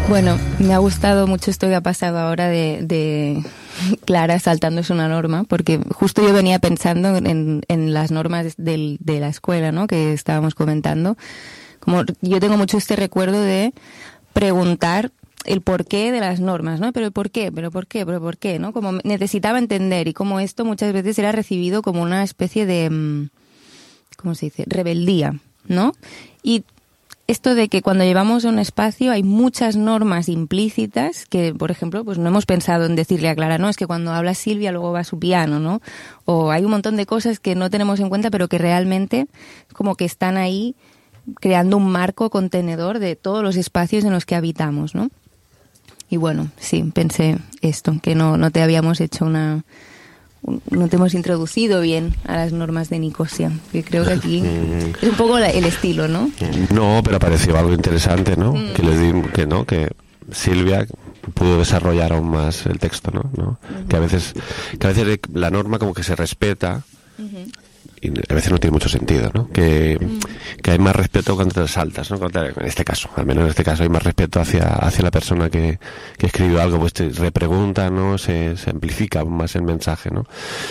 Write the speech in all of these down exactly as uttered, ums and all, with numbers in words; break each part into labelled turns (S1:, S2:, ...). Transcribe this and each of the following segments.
S1: Bueno, me ha gustado mucho esto que ha pasado ahora de, de Clara saltándose una norma, porque justo yo venía pensando en, en las normas del, de la escuela, ¿no?, que estábamos comentando. Como yo tengo mucho este recuerdo de preguntar el porqué de las normas, ¿no? Pero ¿por qué? ¿Pero por qué? ¿Pero por qué? ¿No? Como necesitaba entender, y como esto muchas veces era recibido como una especie de, ¿cómo se dice?, rebeldía, ¿no? Y esto de que cuando llevamos a un espacio hay muchas normas implícitas que, por ejemplo, pues no hemos pensado en decirle a Clara, no, es que cuando habla Silvia luego va a su piano, ¿no? O hay un montón de cosas que no tenemos en cuenta, pero que realmente como que están ahí creando un marco contenedor de todos los espacios en los que habitamos, ¿no? Y bueno, sí, pensé esto, que no, no te habíamos hecho una... no te hemos introducido bien a las normas de Nicosia, que creo que aquí es un poco la, el estilo, ¿no?
S2: No, pero pareció algo interesante, ¿no?
S1: Mm.
S2: Que les di, que no, que Silvia pudo desarrollar aún más el texto, ¿no? ¿no? Uh-huh. Que a veces, que a veces la norma como que se respeta. Uh-huh. Y a veces no tiene mucho sentido, ¿no? Que, mm. que hay más respeto cuando te saltas, ¿no? En este caso, al menos en este caso hay más respeto hacia hacia la persona que, que escribió algo, pues te repregunta, ¿no? Se, se amplifica más el mensaje, ¿no?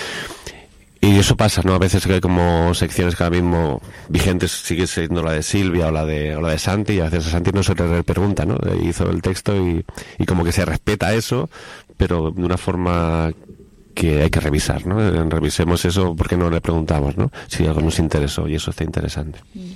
S2: Y eso pasa, ¿no? A veces que hay como secciones que ahora mismo vigentes, sigue siendo la de Silvia o la de o la de Santi, y a veces a Santi no se le repregunta, ¿no? Hizo el texto y, y como que se respeta eso, pero de una forma que hay que revisar, ¿no? Revisemos eso porque no le preguntamos, ¿no? Si algo nos interesó, y eso está interesante. Mm.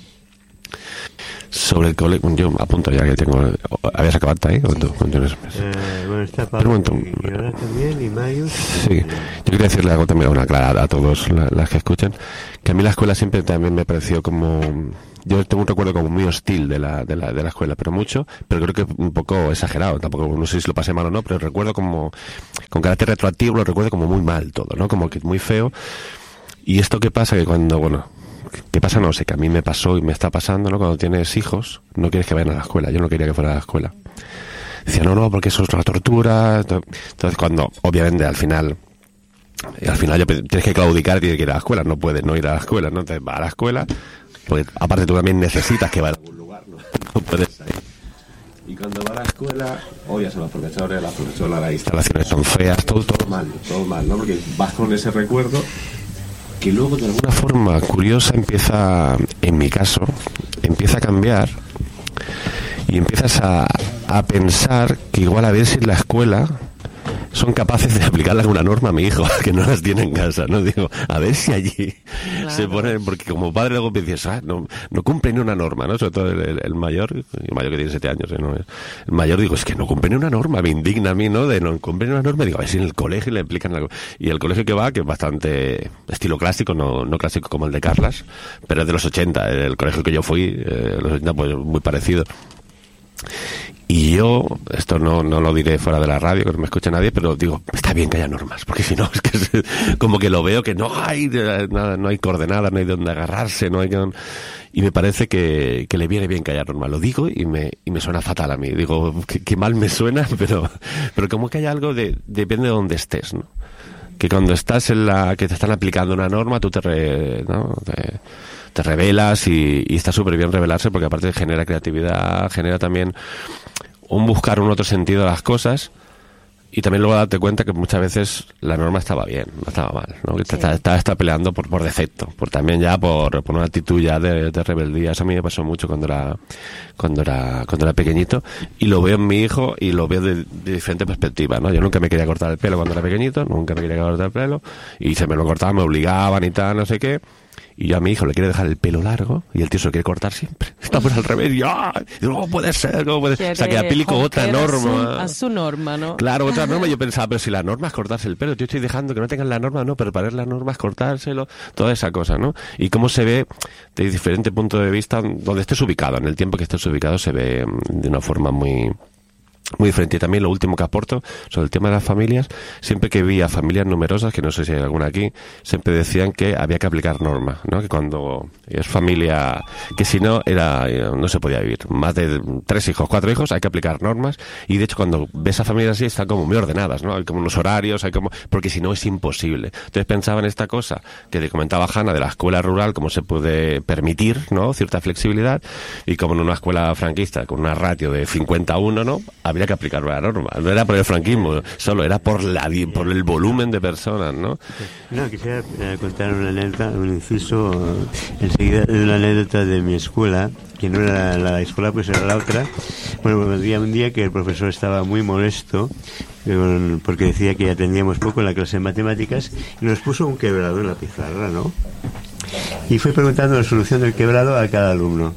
S2: Sobre el colegio, yo apunto ya que tengo... ¿Habías acabado ahí? ¿O tú?
S3: Eh, bueno, está Pablo y ahora también, y Mayo.
S2: Sí, yo quería decirle algo también, una clara a todos la, las que escuchan, que a mí la escuela siempre también me pareció como... Yo tengo un recuerdo como muy hostil de la, de la, de la escuela, pero mucho, pero creo que un poco exagerado, tampoco, no sé si lo pasé mal o no, pero recuerdo como, con carácter retroactivo, lo recuerdo como muy mal todo, ¿no? Como que muy feo. Y esto que pasa que cuando, bueno, ¿qué pasa? No sé, que a mí me pasó y me está pasando, ¿no? Cuando tienes hijos, no quieres que vayan a la escuela. Yo no quería que fuera a la escuela. Decía, no, no, porque eso es una tortura. Entonces, cuando, obviamente, al final, al final yo, tienes que claudicar y tienes que ir a la escuela. No puedes no ir a la escuela, ¿no? Entonces, va a la escuela, porque aparte tú también necesitas que vaya a algún lugar, ¿no? No puedes ir. Y cuando va a la escuela, odias a los profesores, a las profesoras, las instalaciones son feas, todo, todo mal, todo mal, ¿no? Porque vas con ese recuerdo que luego de alguna forma curiosa empieza, en mi caso, empieza a cambiar y empiezas a, a pensar que igual a ver si en la escuela son capaces de aplicarle alguna norma a mi hijo, que no las tiene en casa, ¿no? Digo, a ver si allí claro. se pone, porque como padre luego piensas, ah, no, no cumple ni una norma, ¿no? Sobre todo el, el, el mayor, el mayor que tiene siete años, ¿eh? ¿no? El mayor digo, es que no cumple ni una norma, me indigna a mí, ¿no? De no cumple ni una norma, digo, a ver si en el colegio le aplican algo. Y el colegio que va, que es bastante estilo clásico, no, no clásico como el de Carlas, pero es de los ochenta, el colegio que yo fui, eh, los ochenta, pues muy parecido. Y yo, esto no, no lo diré fuera de la radio, que no me escuche nadie, pero digo, está bien que haya normas, porque si no, es que es, como que lo veo que no hay nada, no hay coordenadas, no hay de dónde agarrarse, no hay que... Y me parece que, que le viene bien que haya normas. Lo digo y me, y me suena fatal a mí. Digo, que, que mal me suena, pero, pero como que hay algo de, depende de dónde estés, ¿no? Que cuando estás en la, que te están aplicando una norma, tú te, re, ¿no? te, te revelas y, y está súper bien revelarse, porque aparte genera creatividad, genera también un buscar un otro sentido a las cosas, y también luego darte cuenta que muchas veces la norma estaba bien, no estaba mal, ¿no? Que sí. está, está, está peleando por, por defecto, por también ya por, por una actitud ya de, de rebeldía. Eso a mí me pasó mucho cuando era cuando era cuando era pequeñito, y lo veo en mi hijo y lo veo de, de diferente perspectiva, ¿no? Yo nunca me quería cortar el pelo cuando era pequeñito, nunca me quería cortar el pelo, y se me lo cortaban, me obligaban y tal, no sé qué. Y yo a mi hijo le quiero dejar el pelo largo y el tío se lo quiere cortar siempre. Estamos al revés. Y ¡ah! ¿Cómo puede ser? ¿Cómo puede ser? O sea, que aplico otra norma.
S4: A su, a su norma, ¿no?
S2: Claro, otra norma. Yo pensaba, pero si la norma es cortarse el pelo, yo estoy dejando que no tengan la norma, no, pero para ver la norma es cortárselo, toda esa cosa, ¿no? Y cómo se ve de diferente punto de vista, donde estés ubicado, en el tiempo que estés ubicado, se ve de una forma muy... muy diferente. Y también lo último que aporto sobre el tema de las familias, siempre que vi a familias numerosas, que no sé si hay alguna aquí, siempre decían que había que aplicar normas, ¿no? Que cuando es familia, que si no era no se podía vivir. Más de tres hijos, cuatro hijos, hay que aplicar normas. Y de hecho cuando ves a familias así están como muy ordenadas, ¿no? Hay como unos horarios, hay como porque si no es imposible. Entonces pensaba en esta cosa que te comentaba Hanna de la escuela rural, cómo se puede permitir, ¿no? Cierta flexibilidad, y como en una escuela franquista con una ratio de cincuenta a uno, ¿no? Habría que aplicar la norma. No era por el franquismo solo, era por la por el volumen de personas, ¿no?
S3: No, quisiera eh, contar una anécdota, un inciso eh, enseguida de una anécdota de mi escuela, que no era la, la escuela, pues era la otra. Bueno, había un día que el profesor estaba muy molesto eh, porque decía que atendíamos poco en la clase de matemáticas y nos puso un quebrado en la pizarra, ¿no? Y fue preguntando la solución del quebrado a cada alumno.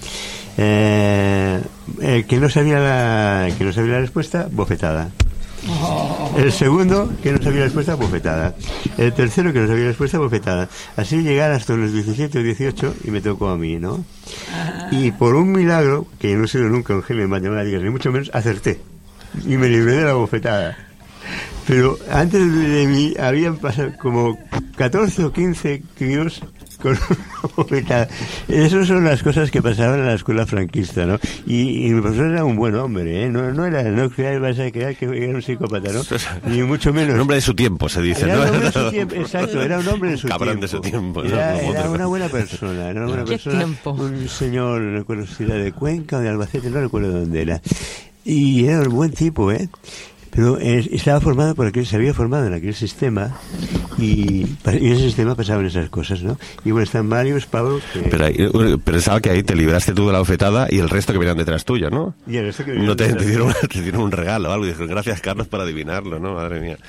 S3: Eh, el que no sabía la que no sabía la respuesta, bofetada. El segundo, que no sabía la respuesta, bofetada. El tercero, que no sabía la respuesta, bofetada. Así llegar hasta los diecisiete o dieciocho y me tocó a mí, ¿no? Y por un milagro, que no he sido nunca un genio en matemáticas, ni mucho menos, acerté. Y me libré de la bofetada. Pero antes de mí habían pasado como catorce o quince críos con una bofetada. Esas son las cosas que pasaban en la escuela franquista, ¿no? Y, y mi profesor era un buen hombre, ¿eh? No, no era, no creía, vas a creer que era un psicópata, ¿no? Ni mucho menos.
S2: Un hombre de su tiempo, se dice,
S3: era
S2: ¿no?
S3: un hombre de su tiempo, exacto, era un hombre de su
S2: Cabrón
S3: tiempo.
S2: de su tiempo.
S3: Era,
S2: ¿no?
S3: era una buena persona, era una buena persona.
S1: Tiempo?
S3: Un señor, no recuerdo si era de Cuenca o de Albacete, no recuerdo dónde era. Y era un buen tipo, ¿eh? Pero eh, estaba formado por aquel, se había formado en aquel sistema y, y en ese sistema pasaban esas cosas, ¿no? Y bueno, están varios, Pablo, que...
S2: Pero ahí, pensaba que ahí te libraste tú de la bofetada y el resto que venían detrás tuyo, ¿no?
S3: Y el resto que venían
S2: no te,
S3: detrás.
S2: te, dieron, te dieron un regalo o algo y dijeron, gracias Carlos por adivinarlo, ¿no? Madre mía.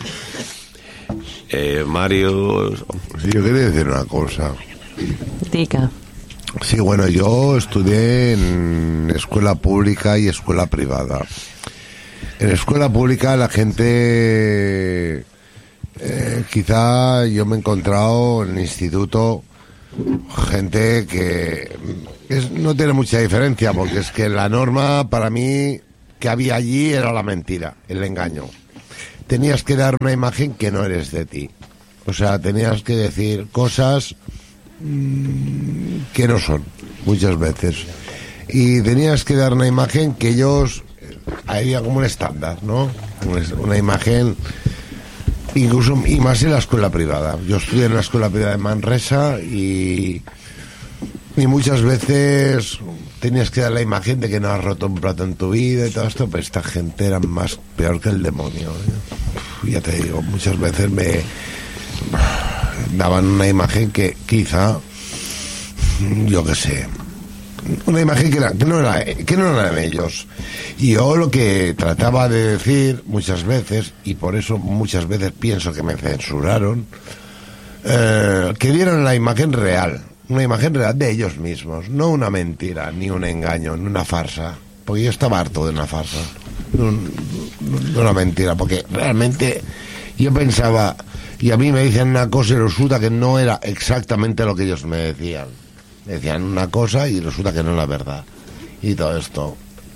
S2: Eh, Mario...
S4: Sí, yo quería decir una cosa.
S1: Dica.
S4: Sí, bueno, yo estudié en escuela pública y escuela privada. En escuela pública la gente, eh, quizá yo me he encontrado en el instituto gente que es, no tiene mucha diferencia, porque es que la norma para mí que había allí era la mentira, el engaño. Tenías que dar una imagen que no eres de ti. O sea, tenías que decir cosas mmm, que no son, muchas veces. Y tenías que dar una imagen que ellos... había como un estándar, ¿no? Una imagen, incluso, y más en la escuela privada. Yo estudié en la escuela privada de Manresa y, y muchas veces tenías que dar la imagen de que no has roto un plato en tu vida y todo esto, pero esta gente era más peor que el demonio, ¿eh? Ya te digo, muchas veces me daban una imagen que quizá, yo qué sé, una imagen que, era, que, no era, que no eran ellos. Y yo lo que trataba de decir muchas veces, y por eso muchas veces pienso que me censuraron, eh, que dieron la imagen real, una imagen real de ellos mismos, no una mentira, ni un engaño, ni una farsa, porque yo estaba harto de una farsa, de, un, de una mentira, porque realmente yo pensaba, y a mí me dicen una cosa y resulta que no era exactamente lo que ellos me decían. Decían una cosa y resulta que no es la verdad. Y todo esto.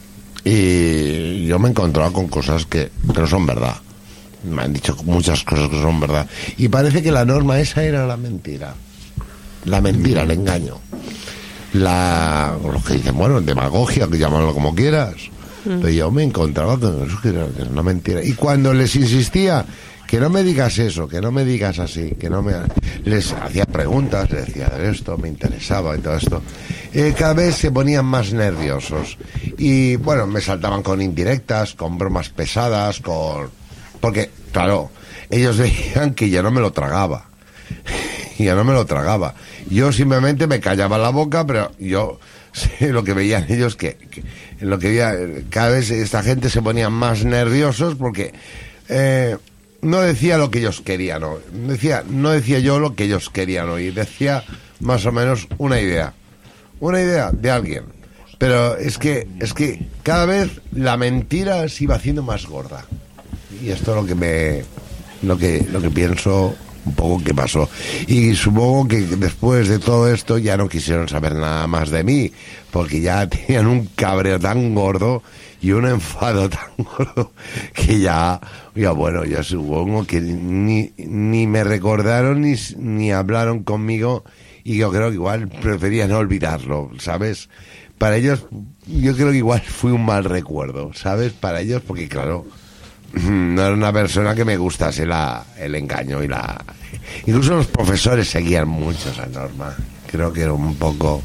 S4: Y yo me he encontrado con cosas que, que no son verdad. Me han dicho muchas cosas que son verdad. Y parece que la norma esa era la mentira. La mentira, el engaño. La... Los que dicen, bueno, demagogia, que llamarlo como quieras. Mm. Pero yo me encontraba con eso que era, que era una mentira. Y cuando les insistía... que no me digas eso, que no me digas así, que no me... Les hacía preguntas, les decía esto, me interesaba y todo esto. Eh, cada vez se ponían más nerviosos. Y, bueno, me saltaban con indirectas, con bromas pesadas, con... Porque, claro, ellos veían que yo no me lo tragaba. Y yo no me lo tragaba. Yo simplemente me callaba la boca, pero yo... Sí, lo que veían ellos que... que lo que veía, cada vez esta gente se ponía más nerviosos porque... Eh, no decía lo que ellos querían, no decía, no decía yo lo que ellos querían oír, decía más o menos una idea, una idea de alguien, pero es que, es que cada vez la mentira se iba haciendo más gorda, y esto es lo que me, lo que, lo que pienso un poco que pasó, y supongo que después de todo esto ya no quisieron saber nada más de mí, porque ya tenían un cabreo tan gordo. y un enfado tan gordo que ya, ya bueno, ya supongo que ni, ni me recordaron ni, ni hablaron conmigo, y yo creo que igual prefería no olvidarlo, ¿sabes? Para ellos, yo creo que igual fui un mal recuerdo, ¿sabes? Para ellos, porque claro, no era una persona que me gustase la, el engaño y la... Incluso los profesores seguían mucho esa norma. Creo que era un poco...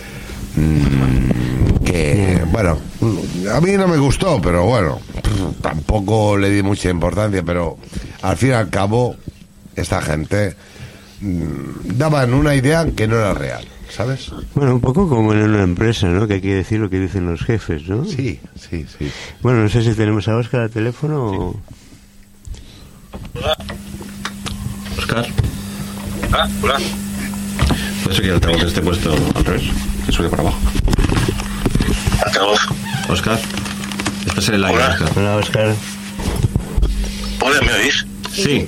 S4: Mmm, que, bueno, a mí no me gustó, pero bueno, tampoco le di mucha importancia, pero al fin y al cabo, esta gente mmm, daban una idea que no era real, ¿sabes?
S3: Bueno, un poco como en una empresa, ¿no? Que hay que decir lo que dicen los jefes, ¿no?
S4: Sí, sí, sí.
S3: Bueno, no sé si tenemos a Óscar al teléfono o...
S5: Hola. Óscar. Ah, hola. Puede ser que el altavoz esté puesto al revés, que sube para abajo. Altavoz. Óscar. Estás en el aire, Óscar.
S3: Hola, Óscar.
S5: Hola, ¿me oís? Sí.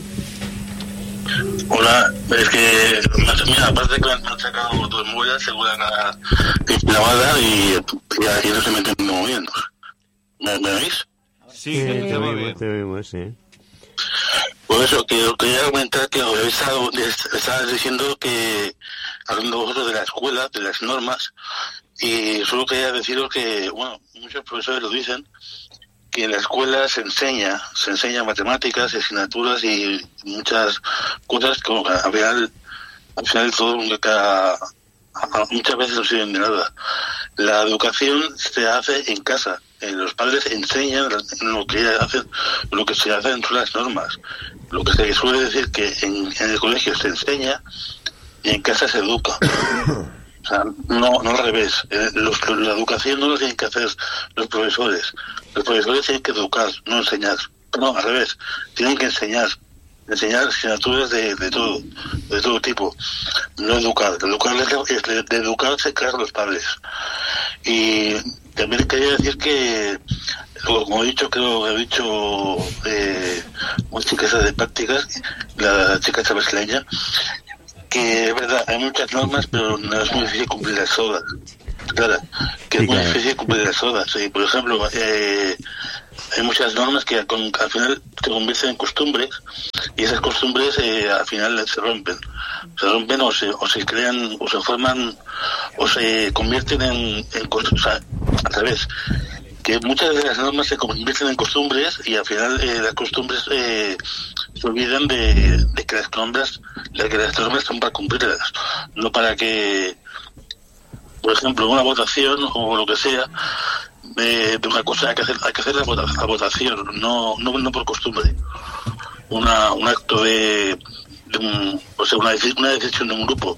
S5: Hola, es que, mira, aparte que me han sacado dos muelas, según la inflamada y ya aquí no se meten moviendo. ¿Me, ¿Me oís?
S3: Sí, sí, te oímos, te oímos, sí.
S5: Por eso, que quería comentar que os estaba, estaba diciendo que, hablando vosotros de la escuela, de las normas, y solo quería deciros que, bueno, muchos profesores lo dicen, que en la escuela se enseña, se enseña matemáticas, asignaturas y muchas cosas que al final, al final todo, cada, muchas veces no sirven de nada. La educación se hace en casa. Los padres enseñan lo que hacen, lo que se hace dentro de las normas. Lo que se suele decir que en, en el colegio se enseña y en casa se educa. O sea, no, no al revés. Los, la educación no lo tienen que hacer los profesores. Los profesores tienen que educar, no enseñar. No, al revés. Tienen que enseñar. Enseñar asignaturas de, de todo, de todo tipo. No educar. Educar es de, de educar se cargan los padres. Y también quería decir que, como he dicho, creo que he dicho eh, una chica de prácticas, la chica esta brasileña, que es verdad, hay muchas normas, pero no es muy difícil cumplirlas todas. Claro, que es muy difícil cumplirlas todas. Sí, por ejemplo, eh, hay muchas normas que con, al final se convierten en costumbres y esas costumbres eh, al final se rompen. Se rompen o se, o se crean, o se forman, o se convierten en, en o sea, al revés. Que muchas de las normas se convierten en costumbres y al final eh, las costumbres eh, se olvidan de, de que las normas, de que las normas son para cumplirlas, no para que, por ejemplo, una votación o lo que sea, de, de una cosa hay que hacer, hay que hacer la, vota, la votación, no, no, no por costumbre. Una, un acto de, de un, o sea, una, una decisión de un grupo.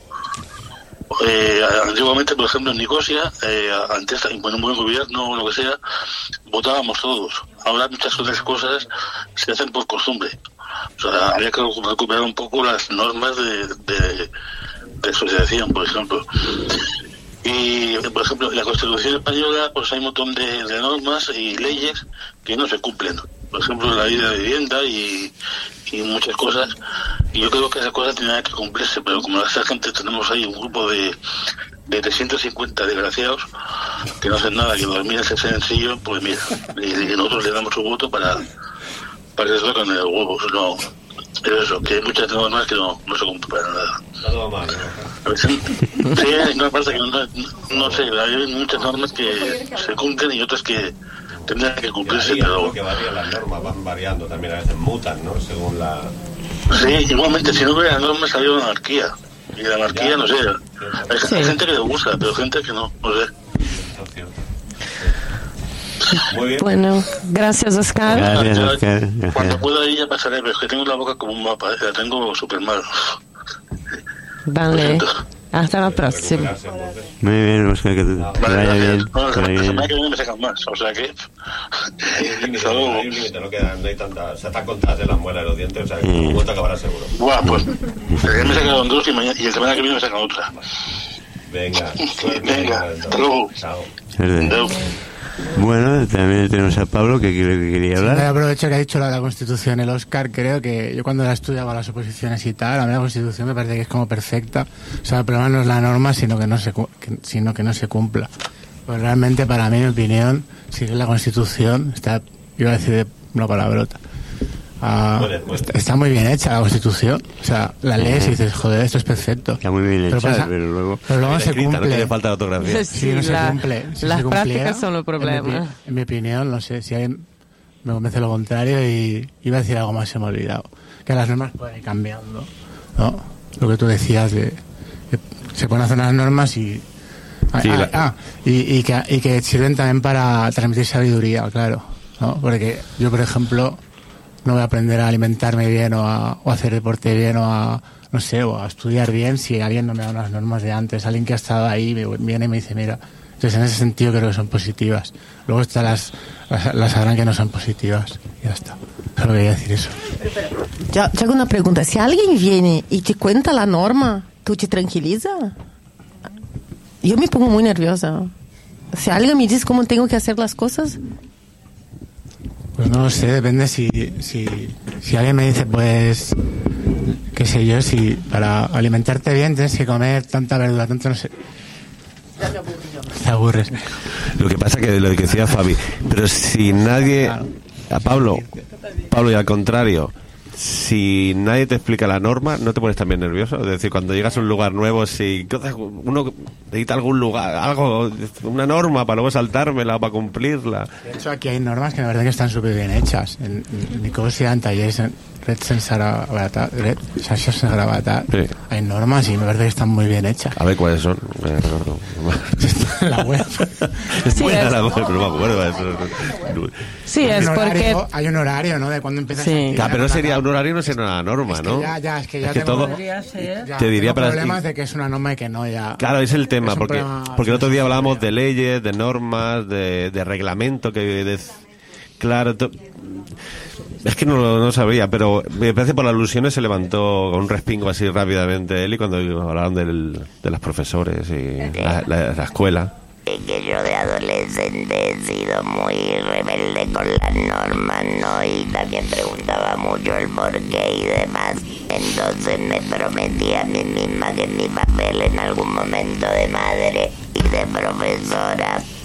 S5: Eh, antiguamente, por ejemplo, en Nicosia, eh, antes, en un buen gobierno o lo que sea, votábamos todos. Ahora muchas otras cosas se hacen por costumbre. O sea, habría que recuperar un poco las normas de, de, de asociación, por ejemplo. Y, por ejemplo, en la Constitución española, pues hay un montón de, de normas y leyes que no se cumplen. Por ejemplo, la ley de la vivienda y, y muchas cosas. Y yo creo que esas cosas tienen que cumplirse, pero como esa gente tenemos ahí un grupo de, de trescientos cincuenta desgraciados que no hacen nada, que dormir es sencillo, pues mira, y, y nosotros le damos su voto para, para que se toquen los huevos. No, es eso, que hay muchas normas que no, no se cumplen para nada. A veces, sí, hay una parte que no, no, no sé, hay muchas normas que se cumplen y otras que tendrían que cumplirse,
S6: varía,
S5: pero...
S6: que varían las normas, van variando también, a veces mutan, ¿no? Según la...
S5: Sí, igualmente, si no hubiera normas había una anarquía. Y la anarquía, ya, no sé, hay, sí. hay gente que le gusta, pero gente que no, no sé.
S6: Muy bien.
S7: Bueno, gracias, Óscar.
S3: Gracias, Óscar. Gracias.
S5: Cuando pueda ir ya pasaré, pero es que tengo la boca como un mapa, la tengo súper mal.
S7: Vale, hasta la próxima.
S3: Muy bien, Óscar, que te
S5: vale,
S3: vaya bien.
S5: No,
S3: que vaya
S5: la semana
S3: bien.
S5: que viene me sacan más, o sea que...
S6: Hay un límite, no, hay un límite, no, queda, no hay tanta... O sea, están contadas de las muelas de los dientes, o sea, que
S3: Sí.
S6: un vuelta acabará seguro.
S5: Buah, pues, ayer me sacaron dos y, mañana, y la semana que viene me sacan otra.
S6: Venga, suerte.
S5: Venga, hasta luego.
S6: Chao.
S3: Suerte.
S5: Adeu.
S3: Bueno, también tenemos a Pablo, que creo que quería
S8: Sí, me
S3: hablar.
S8: aprovecho que ha dicho la de la Constitución, el Óscar. Creo que yo cuando la estudiaba las oposiciones y tal, a mí la Constitución me parece que es como perfecta. O sea, el problema no es la norma, sino que no se, cu- que, sino que no se cumpla. Pues realmente, para mí, en mi opinión, si la Constitución está, iba a decir una palabrota, uh,
S6: Puede, puede.
S8: Está, está muy bien hecha la Constitución. O sea, la lees y dices, joder, esto es perfecto.
S3: Está muy bien
S8: Pero
S3: hecha,
S8: pasa-
S3: pero luego...
S8: Pero luego no se
S6: Escrita, no
S8: cumple.
S6: tiene falta de ortografía.
S8: Sí, no se
S7: la-
S8: cumple. Si
S7: las
S8: se cumpliera,
S7: prácticas son el
S8: en mi
S7: problema.
S8: opi- En mi, opinión, no sé, si alguien me convence lo contrario y iba a decir algo más, se me ha olvidado. Que las normas pueden ir cambiando, ¿no? Lo que tú decías de que se pueden hacer unas normas y... Ah,
S2: Sí,
S8: ah,
S2: la-
S8: ah, y, y, que, y que sirven también para transmitir sabiduría, claro, ¿no? Porque yo, por ejemplo, no voy a aprender a alimentarme bien o a, o a hacer deporte bien o a, no sé, o a estudiar bien si alguien no me da unas normas de antes. Alguien que ha estado ahí me, viene y me dice, mira... Entonces, en ese sentido creo que son positivas. Luego están las, las, las sabrán que no son positivas. Y ya está. Solo quería decir eso.
S7: Yo, yo hago una pregunta. Si alguien viene y te cuenta la norma, ¿tú te tranquiliza? Yo me pongo muy nerviosa. Si alguien me dice cómo tengo que hacer las cosas,
S8: Pues no lo sé, depende si, si, si alguien me dice, pues, qué sé yo, si para alimentarte bien tienes que comer tanta verdura, tanto no sé. Te aburres.
S2: Lo que pasa que lo que decía Fabi, pero si nadie, a Pablo, Pablo y al contrario, si nadie te explica la norma, ¿no te pones también nervioso? Es decir, cuando llegas a un lugar nuevo, si uno necesita algún lugar, algo, una norma para luego saltármela, para cumplirla.
S8: De hecho, aquí hay normas que la verdad que están súper bien hechas. En, en Nicosia, en talleres, en Red Sense Gravatar, Red Sense Gravatar,
S2: Sí.
S8: hay normas y me parece que están muy bien hechas.
S2: A ver cuáles son. Me recuerdo.
S8: En la web.
S2: Es
S7: Sí,
S2: buena
S7: es-
S2: la web, pero no me acuerdo. Eso.
S7: sí,
S8: Hay
S7: es
S8: un
S7: porque...
S8: horario, hay un horario, ¿no? De cuando empiezas
S7: Sí.
S8: a actividad
S2: Ah, pero no
S8: con la
S2: sería
S8: ca-
S2: un horario, no sería una norma,
S8: Es que
S2: ¿no?
S8: ya, ya, es que ya
S2: Es que
S8: tengo-
S2: todo-
S8: ya
S2: te diría
S8: tengo
S2: para-
S8: problemas de que es una norma y que no, ya.
S2: Claro, es el tema,
S8: Es un
S2: porque,
S8: problema
S2: porque el otro día hablábamos de
S8: filosófico.
S2: leyes, de normas, de, de reglamento, que de- claro, to- es que no, no sabía, pero me parece por las alusiones se levantó con un respingo así rápidamente él y cuando hablaban del, de los profesores y la, la- la escuela.
S9: Que yo de adolescente he sido muy rebelde con las normas, ¿no? Y también preguntaba mucho el porqué y demás. Entonces me prometí a mí misma que en mi papel en algún momento de madre y de profesora